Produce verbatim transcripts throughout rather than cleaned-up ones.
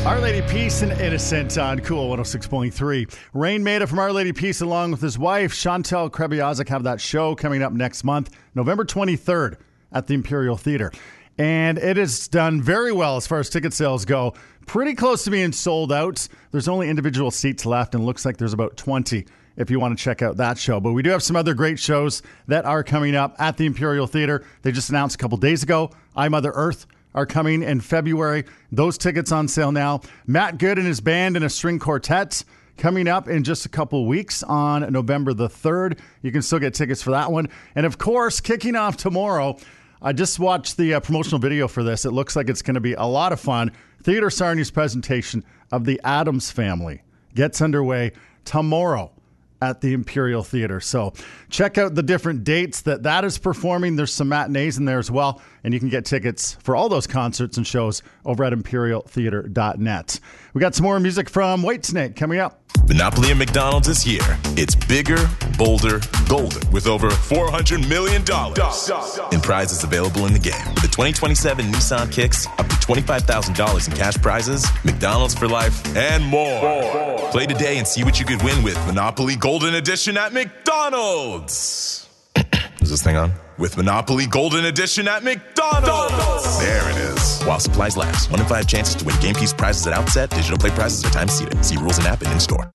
Our Lady Peace and Innocent on Cool one oh six point three. Rain Maida from Our Lady Peace along with his wife, Chantel Krebiazik, have that show coming up next month, November twenty-third at the Imperial Theater. And it has done very well as far as ticket sales go. Pretty close to being sold out. There's only individual seats left and looks like there's about twenty if you want to check out that show. But we do have some other great shows that are coming up at the Imperial Theater. They just announced a couple days ago, I, Mother Earth are coming in February. Those tickets on sale now. Matt Good and his band and a string quartet coming up in just a couple weeks on November the third. You can still get tickets for that one. And of course, kicking off tomorrow, I just watched the uh, promotional video for this. It looks like it's going to be a lot of fun. Theodore Sarni's presentation of The Addams Family gets underway tomorrow at the Imperial Theater. So check out the different dates that that is performing. There's some matinees in there as well. And you can get tickets for all those concerts and shows over at imperial theater dot net. We got some more music from Whitesnake coming up. Monopoly at McDonald's is here. It's bigger, bolder, golder with over four hundred million dollars in prizes available in the game. With the twenty twenty-seven Nissan Kicks, up to twenty-five thousand dollars in cash prizes, McDonald's for life, and more. more. Play today and see what you could win with Monopoly Golden Edition at McDonald's. Is this thing on? With Monopoly Golden Edition at McDonald's. There it is. While supplies last. One in five chances to win game piece prizes at outset. Digital play prizes are time seated. See rules and app and in-store.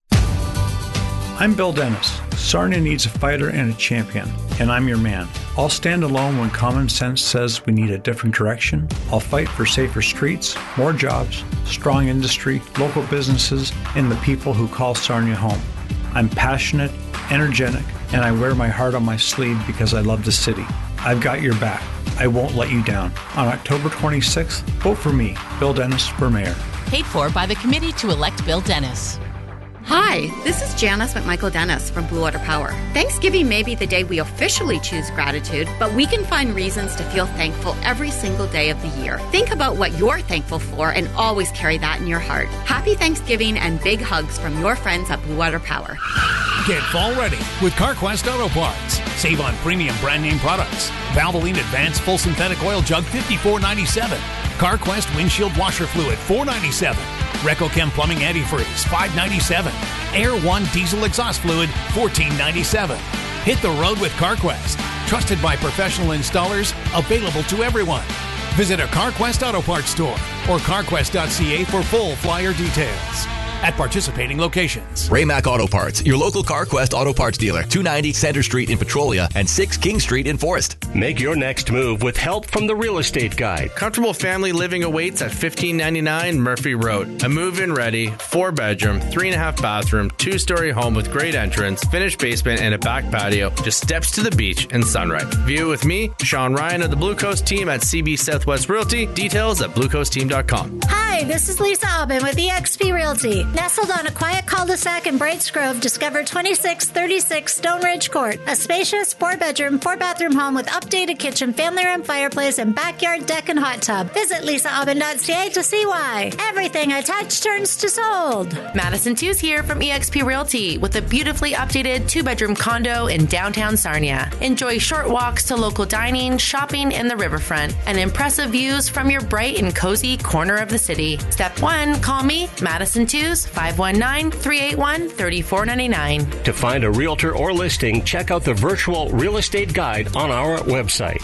I'm Bill Dennis. Sarnia needs a fighter and a champion, and I'm your man. I'll stand alone when common sense says we need a different direction. I'll fight for safer streets, more jobs, strong industry, local businesses, and the people who call Sarnia home. I'm passionate, energetic, and I wear my heart on my sleeve because I love the city. I've got your back. I won't let you down. On October twenty-sixth, vote for me, Bill Dennis, for mayor. Paid for by the committee to elect Bill Dennis. Hi, this is Janice McMichael Dennis from Blue Water Power. Thanksgiving may be the day we officially choose gratitude, but we can find reasons to feel thankful every single day of the year. Think about what you're thankful for and always carry that in your heart. Happy Thanksgiving and big hugs from your friends at Blue Water Power. Get fall ready with CarQuest Auto Parts. Save on premium brand name products. Valvoline Advanced Full Synthetic Oil Jug fifty-four ninety-seven. CarQuest Windshield Washer Fluid four ninety-seven. RecoChem Plumbing Antifreeze five ninety-seven. Air One Diesel Exhaust Fluid fourteen ninety-seven. Hit the road with CarQuest. Trusted by professional installers, available to everyone. Visit a CarQuest Auto Parts store or carquest dot c a for full flyer details. At participating locations. Raymac Auto Parts, your local CarQuest Auto Parts dealer. two ninety Center Street in Petrolia and six King Street in Forest. Make your next move with help from the Real Estate Guide. Comfortable family living awaits at fifteen ninety-nine Murphy Road. A move-in ready, four-bedroom, three-and-a-half bathroom, two-story home with great entrance, finished basement, and a back patio. Just steps to the beach and sunrise. View with me, Sean Ryan of the Blue Coast team at C B Southwest Realty. Details at blue coast team dot com. Hi, this is Lisa Aubin with E X P Realty. Nestled on a quiet cul-de-sac in Brights Grove, discover twenty-six thirty-six Stone Ridge Court, a spacious four-bedroom, four-bathroom home with updated kitchen, family room, fireplace, and backyard deck and hot tub. Visit lisa aubin dot c a to see why. Everything I touch turns to sold. Madison Two's here from E X P Realty with a beautifully updated two-bedroom condo in downtown Sarnia. Enjoy short walks to local dining, shopping, and the riverfront, and impressive views from your bright and cozy corner of the city. Step one, call me, Madison Two's, five one nine, three eight one, three four nine nine. To find a realtor or listing, check out the virtual real estate guide on our website.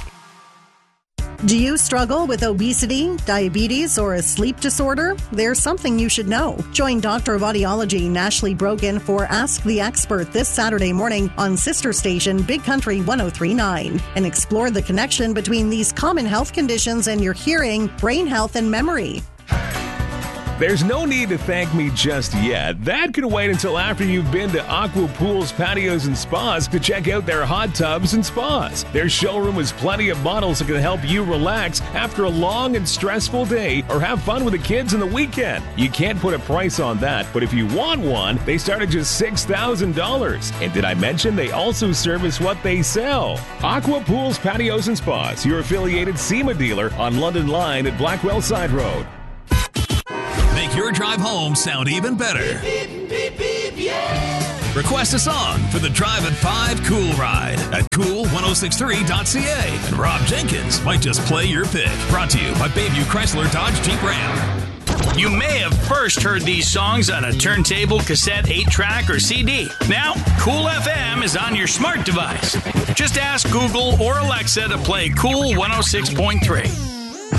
Do you struggle with obesity, diabetes, or a sleep disorder? There's something you should know. Join Doctor of Audiology Nashley Brogan for Ask the Expert this Saturday morning on sister station Big Country one oh three point nine and explore the connection between these common health conditions and your hearing, brain health, and memory. There's no need to thank me just yet. That can wait until after you've been to Aqua Pools, Patios, and Spas to check out their hot tubs and spas. Their showroom has plenty of models that can help you relax after a long and stressful day or have fun with the kids on the weekend. You can't put a price on that, but if you want one, they start at just six thousand dollars. And did I mention they also service what they sell? Aqua Pools, Patios, and Spas, your affiliated SEMA dealer on London Line at Blackwell Side Road. Make your drive home sound even better. Beep, beep, beep, yeah. Request a song for the Drive at five Cool Ride at cool ten sixty-three dot c a. And Rob Jenkins might just play your pick. Brought to you by Bayview Chrysler Dodge Jeep Ram. You may have first heard these songs on a turntable, cassette, eight track, or C D. Now, Cool F M is on your smart device. Just ask Google or Alexa to play Cool one oh six point three.